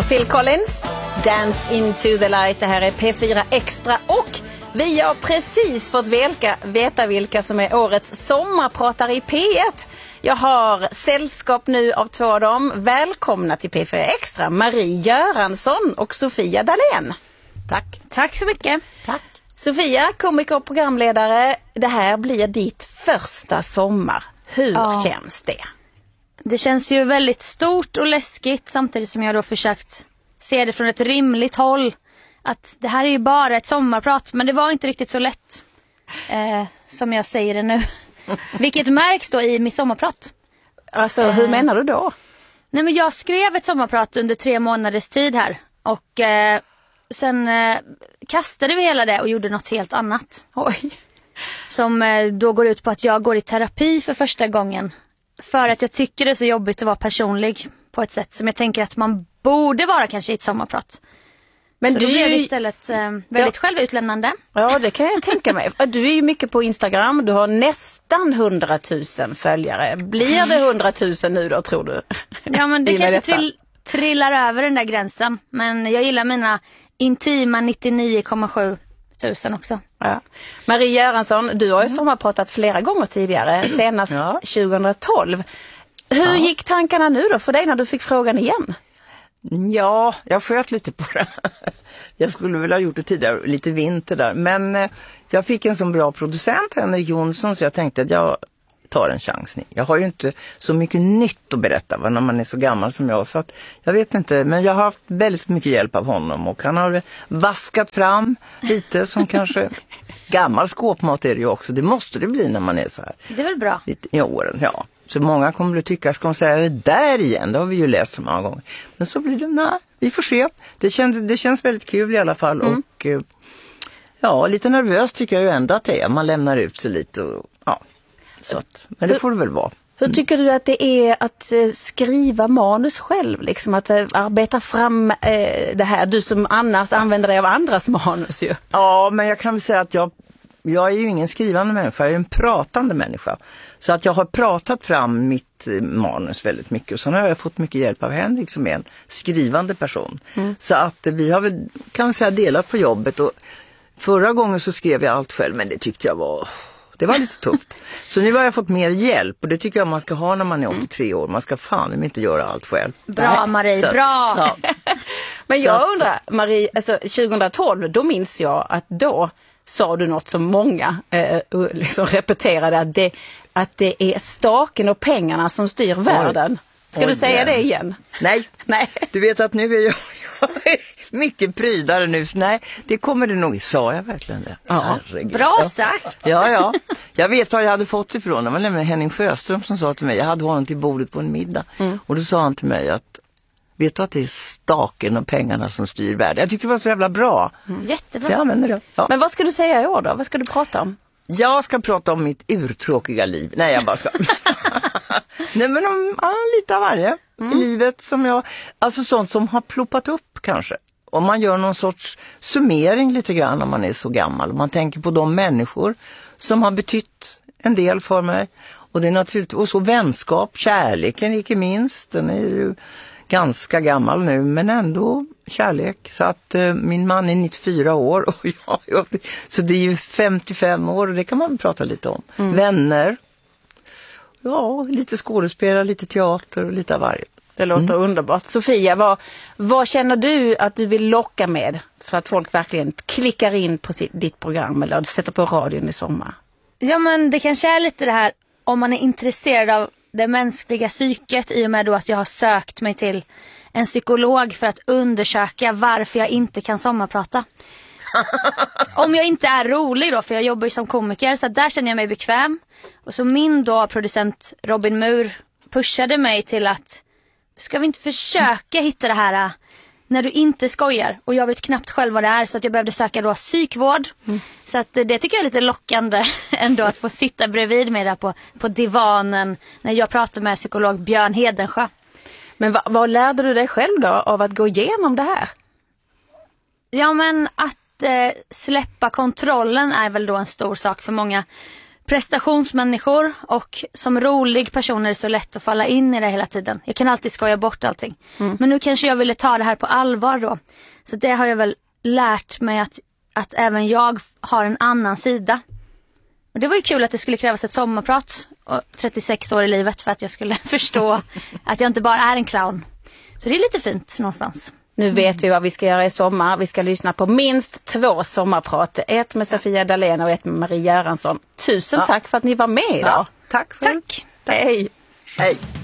Phil Collins, Dance into the light. Det här är P4 Extra och vi har precis fått veta vilka som är årets sommarpratare i P1. Jag har sällskap nu av två av dem. Välkomna till P4 Extra, Marie Göransson och Sofia Dalén. Tack. Tack så mycket. Tack. Sofia, komiker och programledare. Det här blir ditt första sommar. Hur känns det? Det känns ju väldigt stort och läskigt, samtidigt som jag då försökt se det från ett rimligt håll. Att det här är ju bara ett sommarprat, men det var inte riktigt så lätt som jag säger det nu. Vilket märks då i mitt sommarprat. Alltså, hur menar du då? Nej, men jag skrev ett sommarprat under 3 månaders tid här. Och sen kastade vi hela det och gjorde något helt annat. Oj. Som då går ut på att jag går i terapi för första gången. För att jag tycker det är så jobbigt att vara personlig på ett sätt som jag tänker att man borde vara kanske i ett sommarprat. Men så du blev istället väldigt självutlämnande. Ja, det kan jag tänka mig. Du är ju mycket på Instagram. Du har nästan 100 000 följare. Blir det 100 000 nu då, tror du? Ja, men det kanske trillar över den där gränsen. Men jag gillar mina intima 99,7 tusen också. Ja. Marie Göransson, du har ju sommarpratat flera gånger tidigare. Senast 2012. Hur gick tankarna nu då för dig när du fick frågan igen? Ja, jag sköt lite på det. Jag skulle väl ha gjort det tidigare, lite vinter där. Men jag fick en så bra producent, Henrik Jonsson, så jag tänkte att jag tar en chansning. Jag har ju inte så mycket nytt att berätta när man är så gammal som jag. Så att, jag vet inte, men jag har haft väldigt mycket hjälp av honom. Och han har vaskat fram lite som kanske gammal skåpmat är det ju också. Det måste det bli när man är så här. Det är väl bra? Lite i åren, ja. Så många kommer att tycka, ska de säga det där igen? Det har vi ju läst så många gånger. Men så blir det, nej, vi får se. Det känns väldigt kul i alla fall. Och ja, lite nervös tycker jag ju ändå att det är. Man lämnar ut sig lite och ja. Så att, men det får det väl vara. Hur tycker du att det är att skriva manus själv? Liksom att arbeta fram det här, du som annars använder dig av andras manus ju. Ja, men jag kan väl säga att jag är ju ingen skrivande människa, jag är en pratande människa. Så att jag har pratat fram mitt manus väldigt mycket. Och så har jag fått mycket hjälp av Henrik som är en skrivande person. Så att vi har väl, kan man säga, delat på jobbet. Och förra gången så skrev jag allt själv, men det tyckte jag var lite tufft. Så nu har jag fått mer hjälp och det tycker jag man ska ha när man är 83 år. Man ska fan inte göra allt själv. Bra Marie, så, bra! Ja. Men jag undrar, Marie, alltså 2012, då minns jag att då sa du något som många liksom repeterade, att det är staken och pengarna som styr världen. Ska du säga det igen? Nej. Du vet att nu är jag mycket prydare nu. Nej, det kommer det nog. Sa jag verkligen det? Ja. Bra sagt. Ja. Jag vet vad jag hade fått ifrån. Det var nämligen Henning Sjöström som sa till mig. Jag hade honom till bordet på en middag. Och då sa han till mig att vet du att det är staken och pengarna som styr världen? Jag tyckte det var så jävla bra. Jättebra. Så jag använder det. Ja. Men vad ska du säga i år då? Vad ska du prata om? Jag ska prata om mitt urtråkiga liv. Nej, jag bara ska. Nej, men om lite av varje i livet som jag, alltså sånt som har ploppat upp kanske. Om man gör någon sorts summering lite grann när man är så gammal. Man tänker på de människor som har betytt en del för mig. Och det är naturligt, och så vänskap, kärleken icke minst. Den är ju ganska gammal nu, men ändå kärlek. Så att min man är 94 år och så det är ju 55 år och det kan man prata lite om. Vänner, ja, lite skådespelare, lite teater och lite av varje. Det låter underbart. Sofia, vad känner du att du vill locka med så att folk verkligen klickar in på ditt program eller sätter på radion i sommar? Ja, men det kanske är lite det här om man är intresserad av det mänskliga psyket, i och med då att jag har sökt mig till en psykolog för att undersöka varför jag inte kan sommarprata. Om jag inte är rolig då, för jag jobbar ju som komiker, så där känner jag mig bekväm. Och så min då producent Robin Mur pushade mig till att ska vi inte försöka hitta det här när du inte skojar? Och jag vet knappt själv vad det är, så att jag behövde söka då psykvård. Så att det tycker jag är lite lockande ändå, att få sitta bredvid mig där på divanen när jag pratar med psykolog Björn Hedensjö. Men vad lärde du dig själv då av att gå igenom det här? Ja, men att släppa kontrollen är väl då en stor sak för många. prestationsmänniskor och som rolig person är det så lätt att falla in i det hela tiden. Jag kan alltid skoja bort allting. Men nu kanske jag ville ta det här på allvar då. Så det har jag väl lärt mig att även jag har en annan sida. Och det var ju kul att det skulle krävas ett sommarprat och 36 år i livet för att jag skulle förstå att jag inte bara är en clown. Så det är lite fint någonstans. Nu vet vi vad vi ska göra i sommar. Vi ska lyssna på minst 2 sommarprat. Ett med Sofia Dalén och ett med Marie Göransson. Tusen tack för att ni var med idag. Ja, tack. Tack. Hej. Hej.